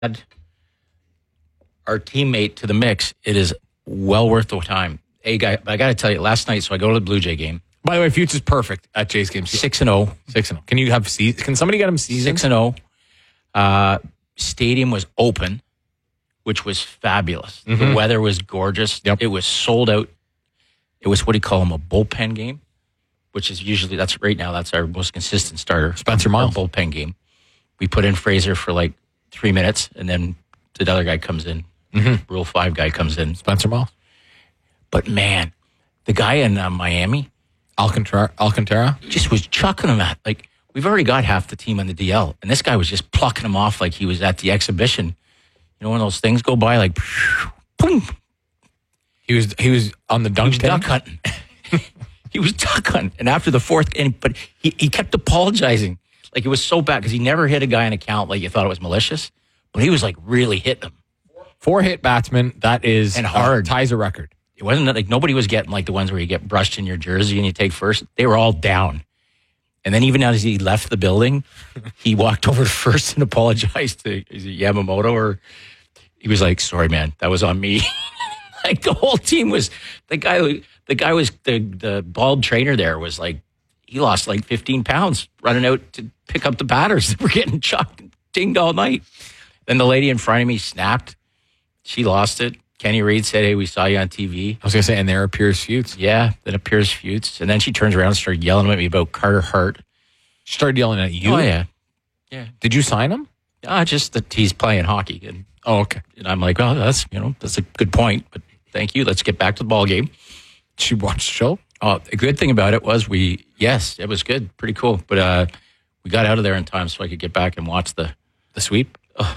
add our teammate to the mix, it is well worth the time. Hey, guy, I got to tell you, last night, so I go to the Blue Jay game. By the way, Fuchs is perfect at Jays games. 6-0. 6-0. Can you have Can somebody get him season? 6-0. Stadium was open, which was fabulous. Mm-hmm. The weather was gorgeous. Yep. It was sold out. It was, what do you call them, a bullpen game, which is usually, that's our most consistent starter. Spencer Miles. Our bullpen game. We put in Fraser for like 3 minutes, and then the other guy comes in. Mm-hmm. Rule 5 guy comes in. Spencer Miles. But man, the guy in Miami, Alcantara, just was chucking them at. Like, we've already got half the team on the DL, and this guy was just plucking them off like he was at the exhibition. You know, when those things go by, like, boom. He was on the dunk tank. Duck hunting. He was duck hunting. And after the fourth, but he kept apologizing. Like, it was so bad because he never hit a guy in a count like you thought it was malicious. But he was like really hitting them. 4-hit batsman. That is and hard. Ties a record. It wasn't like nobody was getting like the ones where you get brushed in your jersey and you take first. They were all down. And then even as he left the building, he walked over to first and apologized to Yamamoto, or he was like, "Sorry, man, that was on me." Like, the whole team was, the guy was the bald trainer there was like, he lost like 15 pounds running out to pick up the batters that were getting chucked, dinged all night. Then the lady in front of me snapped. She lost it. Kenny Reed said, "Hey, we saw you on TV." I was going to say, and there appears Fuchs. Yeah, then appears Fuchs. And then she turns around and started yelling at me about Carter Hart. She started yelling at you? Oh, yeah. Yeah. Did you sign him? Just that he's playing hockey. And, okay. And I'm like, well, that's a good point, but thank you. Let's get back to the ball game. Did you watch the show? The good thing about it was yes, it was good. Pretty cool. But we got out of there in time so I could get back and watch the sweep. Oh.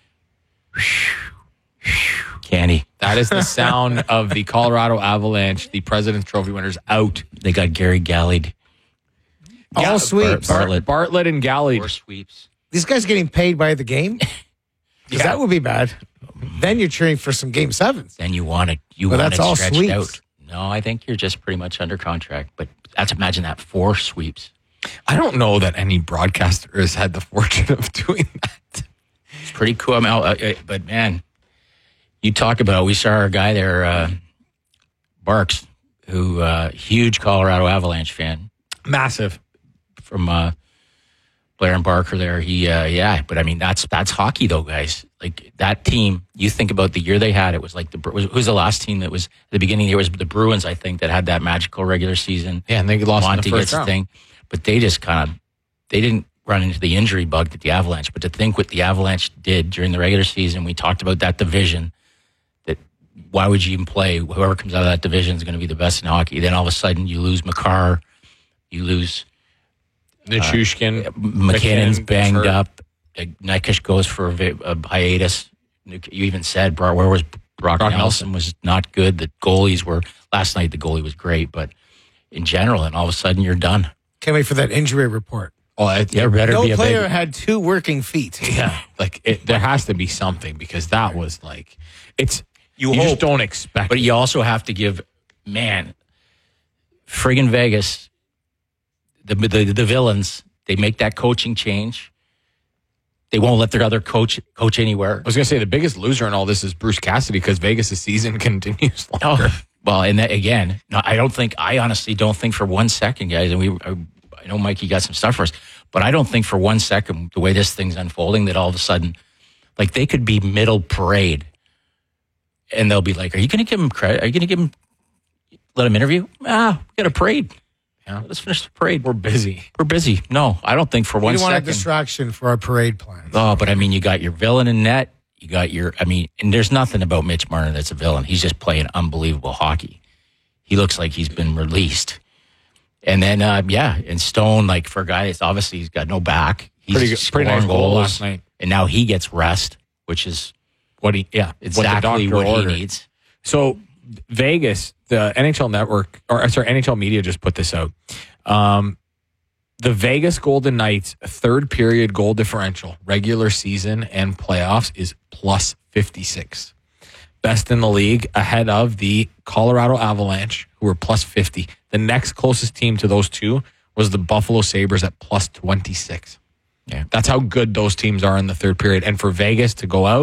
Canny. That is the sound of the Colorado Avalanche, the President's Trophy winners, out. They got Gary Gallied. All sweeps. Bartlett and Gallied. 4 sweeps. These guys getting paid by the game? Because that would be bad. Then you're cheering for some game sevens. Then you want it that's all stretched sweeps. out. No, I think you're just pretty much under contract. But imagine that, 4 sweeps. I don't know that any broadcaster has had the fortune of doing that. It's pretty cool. But man, you talk about, we saw our guy there, Barks, who huge Colorado Avalanche fan. Massive. From Blair and Barker there. But I mean, that's hockey though, guys. Like, that team, you think about the year they had, it was like who's the last team that was at the beginning? It was the Bruins, I think, that had that magical regular season. Yeah, and they lost Monty in the gets first round. thing. But they just they didn't run into the injury bug that the Avalanche, but to think what the Avalanche did during the regular season, we talked about that division, that why would you even play? Whoever comes out of that division is going to be the best in hockey. Then all of a sudden you lose Makar, you lose Nichushkin, McKinnon's banged up. Nykish goes for a hiatus. You even said, where was Brock Nelson was not good. The goalies were, last night the goalie was great, but in general, and all of a sudden you're done. Can't wait for that injury report. There better no be a player big... had 2 working feet. Yeah, there has to be something, because that was like, you hope, just don't expect. But you also have to give, friggin' Vegas, the villains, they make that coaching change. They won't let their other coach anywhere. I was going to say the biggest loser in all this is Bruce Cassidy, because Vegas' season continues longer. Well, and that, again, no, I honestly don't think for 1 second, guys, and I know Mikey got some stuff for us, but I don't think for 1 second, the way this thing's unfolding, that all of a sudden, like, they could be middle parade and they'll be like, are you going to give him credit? Are you going to let him interview? We got a parade. Yeah, let's finish the parade. We're busy. No, I don't think for 1 second. We want a distraction for our parade plans. Oh, but I mean, you got your villain in net. You got and there's nothing about Mitch Marner that's a villain. He's just playing unbelievable hockey. He looks like he's been released. And then, and Stone, like, for a guy that's obviously he's got no back. He's pretty nice goal last night. And now he gets rest, which is exactly what he needs. So Vegas, the NHL Network, NHL Media just put this out. The Vegas Golden Knights' third period goal differential, regular season and playoffs, is plus 56. Best in the league, ahead of the Colorado Avalanche, who were plus 50. The next closest team to those two was the Buffalo Sabres at plus 26. Yeah. That's how good those teams are in the third period. And for Vegas to go out